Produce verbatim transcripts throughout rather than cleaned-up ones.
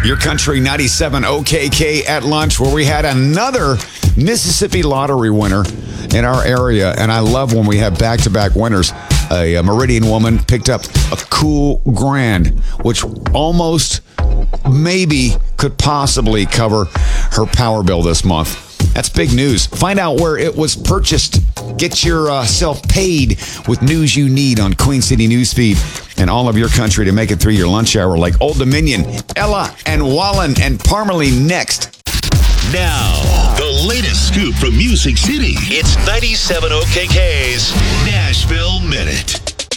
Your Country ninety-seven O K K at lunch, where we had another Mississippi lottery winner in our area. And I love when we have back-to-back winners. A, a Meridian woman picked up a cool grand, which almost maybe could possibly cover her power bill this month. That's big news. Find out where it was purchased. Get yourself paid with news you need on Queen City Newsfeed and all of your country to make it through your lunch hour, like Old Dominion, Ella and Wallen and Parmalee next. Now, the latest scoop from Music City. It's ninety-seven O K K's Nashville Minute.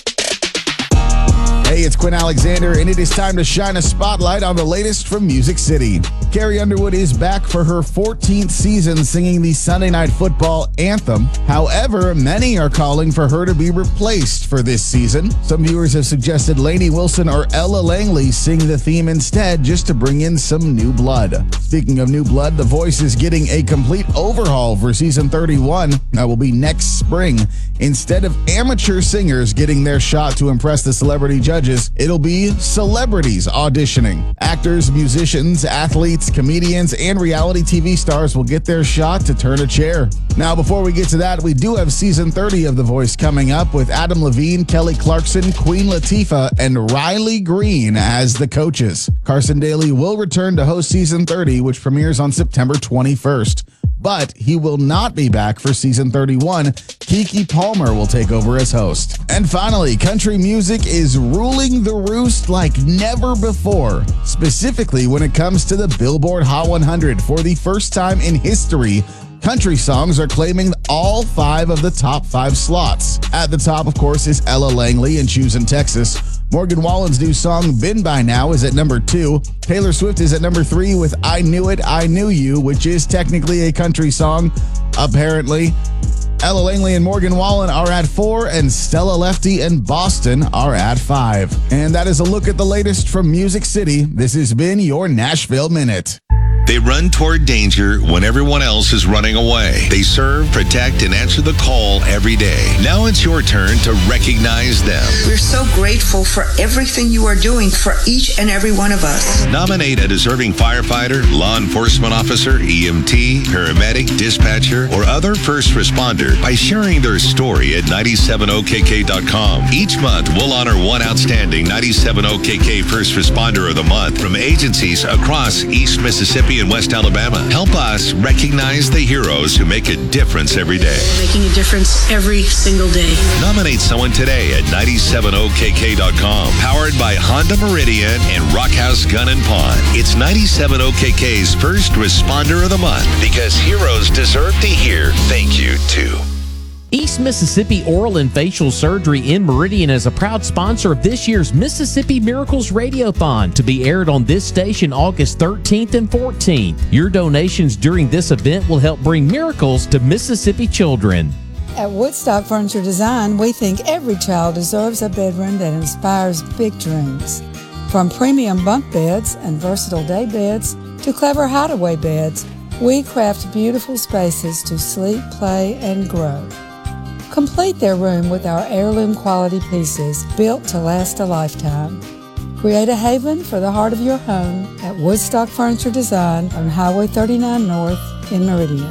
Hey, it's Quinn Alexander, and it is time to shine a spotlight on the latest from Music City. Carrie Underwood is back for her fourteenth season singing the Sunday Night Football anthem. However, many are calling for her to be replaced for this season. Some viewers have suggested Lainey Wilson or Ella Langley sing the theme instead, just to bring in some new blood. Speaking of new blood, The Voice is getting a complete overhaul for season thirty-one. That will be next spring. Instead of amateur singers getting their shot to impress the celebrity judges, it'll be celebrities auditioning. Actors, musicians, athletes, comedians, and reality T V stars will get their shot to turn a chair. Now, before we get to that, we do have season thirty of The Voice coming up with Adam Levine, Kelly Clarkson, Queen Latifah, and Riley Green as the coaches. Carson Daly will return to host season thirty, which premieres on September twenty-first. But he will not be back for season thirty-one. Keke Palmer will take over as host. And finally, country music is ruling the roost like never before, specifically when it comes to the Billboard Hot one hundred. For the first time in history, country songs are claiming all five of the top five slots. At the top, of course, is Ella Langley and Choosing Texas. Morgan Wallen's new song, Been By Now, is at number two. Taylor Swift is at number three with I Knew It, I Knew You, which is technically a country song, apparently. Ella Langley and Morgan Wallen are at four, and Stella Lefty and Boston are at five. And that is a look at the latest from Music City. This has been your Nashville Minute. They run toward danger when everyone else is running away. They serve, protect, and answer the call every day. Now it's your turn to recognize them. We're so grateful for everything you are doing for each and every one of us. Nominate a deserving firefighter, law enforcement officer, E M T, paramedic, dispatcher, or other first responder by sharing their story at ninety-seven O K K dot com. Each month, we'll honor one outstanding ninety-seven O K K First Responder of the Month from agencies across East Mississippi and West Alabama. Help us recognize the heroes who make a difference every day. Making a difference every single day. Nominate someone today at ninety-seven O K K dot com. Powered by Honda Meridian and Rockhouse Gun and Pawn. It's ninety-seven O K K's First Responder of the Month, because heroes deserve to hear thank you too. East Mississippi Oral and Facial Surgery in Meridian is a proud sponsor of this year's Mississippi Miracles Radiothon, to be aired on this station August thirteenth and fourteenth. Your donations during this event will help bring miracles to Mississippi children. At Woodstock Furniture Design, we think every child deserves a bedroom that inspires big dreams. From premium bunk beds and versatile day beds to clever hideaway beds, we craft beautiful spaces to sleep, play, and grow. Complete their room with our heirloom quality pieces built to last a lifetime. Create a haven for the heart of your home at Woodstock Furniture Design on Highway thirty-nine North in Meridian.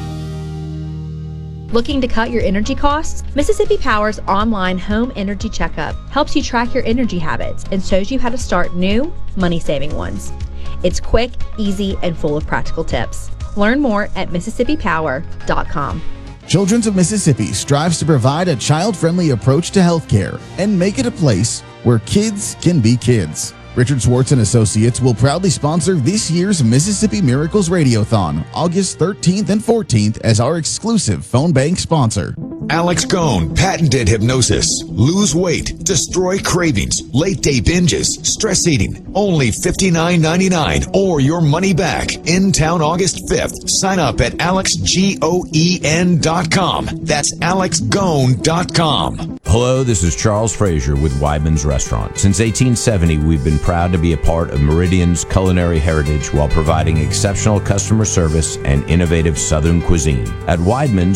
Looking to cut your energy costs? Mississippi Power's online home energy checkup helps you track your energy habits and shows you how to start new, money-saving ones. It's quick, easy, and full of practical tips. Learn more at Mississippi Power dot com. Children's of Mississippi strives to provide a child-friendly approach to healthcare and make it a place where kids can be kids. Richard Schwartz and Associates will proudly sponsor this year's Mississippi Miracles Radiothon, August thirteenth and fourteenth, as our exclusive phone bank sponsor. Alex Gone, patented hypnosis. Lose weight, destroy cravings, late day binges, stress eating. Only fifty-nine ninety-nine or your money back. In town August fifth. Sign up at alex goen dot com. That's alex gone dot com. Hello, this is Charles Frazier with Weidman's Restaurant. Since eighteen seventy, we've been proud to be a part of Meridian's culinary heritage while providing exceptional customer service and innovative Southern cuisine. At Weidman's,